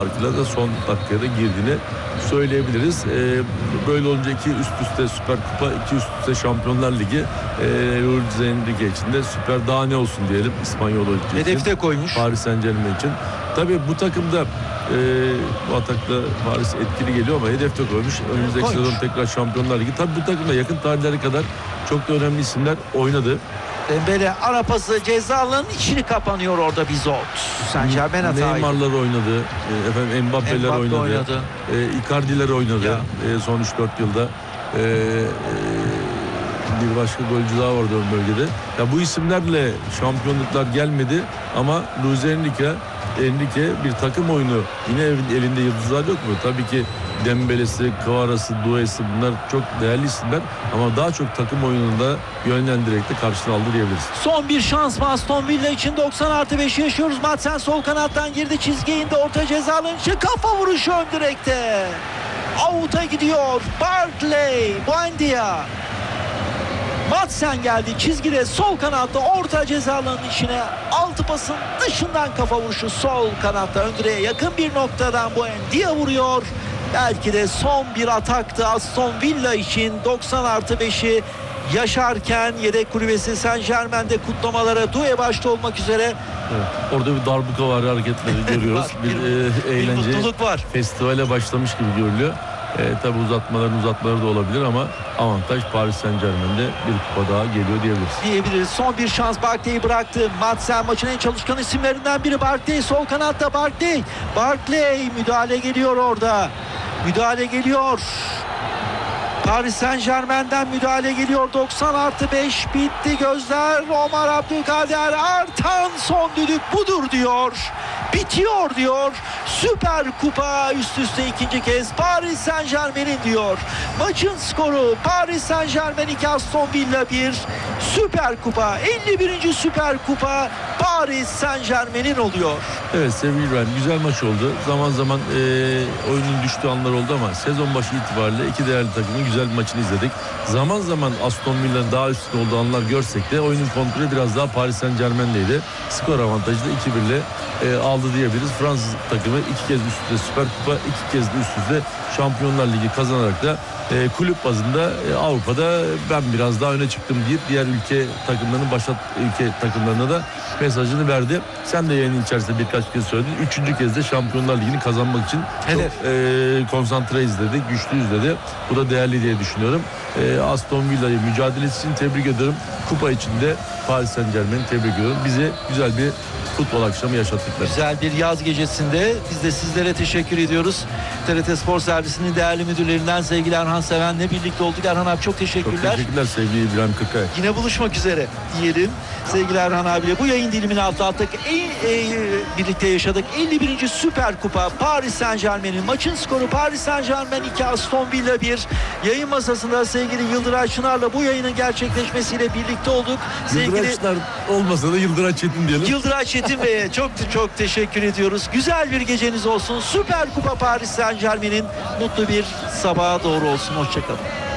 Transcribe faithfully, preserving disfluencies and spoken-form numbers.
farkıyla da son dakikaya da girdiğini söyleyebiliriz. Ee, böyle olunca iki üst üste Süper Kupa, iki üst üste Şampiyonlar Ligi, e, Luis Enrique için de süper, daha ne olsun diyelim İspanyol için. Hedefte koymuş. Paris Saint-Germain için. Tabii bu takımda e, bu atakta Paris etkili geliyor ama hedefte koymuş. Önümüzdeki sezon tekrar Şampiyonlar Ligi. Tabii bu takımda yakın tarihlere kadar çok da önemli isimler oynadı. Dembele ara pası, ceza alanının içini kapanıyor orada Bizot. Saint-Germain hataydı. Neymar'lar oynadı. E, efendim Mbappe'ler Mbappe oynadı. oynadı. E, Icardi'ler oynadı. E, son üç dört yılda. E, e, bir başka golcü daha vardı ön bölgede. Ya bu isimlerle şampiyonluklar gelmedi ama Luis Enrique Enrique bir takım oyunu, yine elinde yıldızlar yok mu? Tabii ki Dembele'si, Kvara'sı, Doué'si bunlar çok değerli isimler ama daha çok takım oyununda yönlendirerek de karşına aldı diyebiliriz. Son bir şans mı Aston Villa için? doksan artı beş yaşıyoruz. Madsen sol kanattan girdi, çizgiye indi, orta ceza alanı içi, kafa vuruşu ön direkte. Out'a gidiyor. Barkley, Buendia. Madsen geldi çizgide, sol kanatta, orta ceza alanının içine, altı pasın dışından kafa vuruşu sol kanatta, ön direğe yakın bir noktadan Buendia vuruyor. Belki de son bir ataktı Aston Villa için. doksan artı beşi yaşarken yedek kulübesi Saint-Germain'de kutlamalara Doué başta olmak üzere. Evet, orada bir darbuka var, hareketleri görüyoruz. Var, bir bir, e, eğlence, bir mutluluk var. Festivale başlamış gibi görülüyor. E, tabi uzatmaların uzatmaları da olabilir ama avantaj Paris Saint-Germain'de bir kupa daha geliyor diyebiliriz. Diyebiliriz. Son bir şans Barkley'i bıraktı. Madsen maçın en çalışkan isimlerinden biri Barkley. Sol kanatta Barkley. Barkley müdahale geliyor orada. Müdahale geliyor. Paris Saint-Germain'den müdahale geliyor. doksan artı beş bitti gözler. Omar Abdülkader artan son düdük budur diyor. Bitiyor diyor. Süper Kupa üst üste ikinci kez Paris Saint-Germain'in diyor. Maçın skoru Paris Saint-Germain iki, Aston Villa bir. Süper Kupa, elli birinci Süper Kupa Paris Saint-Germain'in oluyor. Evet sevgili İbrahim, güzel maç oldu. Zaman zaman e, oyunun düştüğü anlar oldu ama sezon başı itibariyle iki değerli takımın güzel bir maçını izledik. Zaman zaman Aston Villa'nın daha üstün olduğu anlar görsek de oyunun kontrolü biraz daha Paris Saint-Germain'deydi. Skor avantajı da iki birle e, aldı diyebiliriz. Fransız takımı iki kez üst üste Süper Kupa, iki kez de üst üste Şampiyonlar Ligi kazanarak da e, kulüp bazında e, Avrupa'da ben biraz daha öne çıktım deyip diğer ülke takımlarının, başat ülke takımlarına da mesajını verdi. Sen de yayının içerisinde birkaç kez söyledin. Üçüncü kez de Şampiyonlar Ligi'ni kazanmak için çok e, konsantre izledi, güçlü izledi. Bu da değerli diye düşünüyorum. E, Aston Villa'yı mücadelesi için tebrik ediyorum. Kupa içinde Paris Saint-Germain'i tebrik ediyorum. Bize güzel bir futbol akşamı yaşattıkları. Güzel bir yaz gecesinde biz de sizlere teşekkür ediyoruz. T R T Spor Servisi'nin değerli müdürlerinden sevgili Erhan Seven'le birlikte olduk. Erhan abi çok teşekkürler. Çok teşekkürler sevgili İbrahim Kırkay. Yine buluşmak üzere diyelim. Sevgili Erhan abiyle bu yayın dilimini atlattık. E, e, birlikte yaşadık. elli birinci Süper Kupa Paris Saint-Germain'in maçın skoru Paris Saint-Germain iki, Aston Villa bir. Yayın masasında sevgili Yıldıray Çınar'la bu yayının gerçekleşmesiyle birlikte olduk. Sevgili Yıldıray Çınar olmasa da Yıldıray Çetin diyelim. Yıldıray Çetin Bey'e çok çok teşekkür ediyoruz. Güzel bir geceniz olsun. Süper Kupa Paris Saint-Germain'in mutlu bir sabaha doğru olsun. Hoşçakalın.